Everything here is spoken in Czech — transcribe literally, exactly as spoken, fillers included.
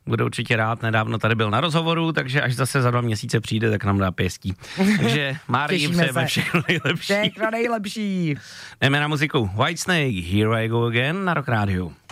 bude určitě rád, nedávno tady byl na rozhovoru, takže až zase za dva měsíce přijde, tak nám dá pěstí. Takže Márii přejeme všechno nejlepší. Všechno nejlepší. Jdeme na muziku. Whitesnake, Here I Go Again na Rock Radio.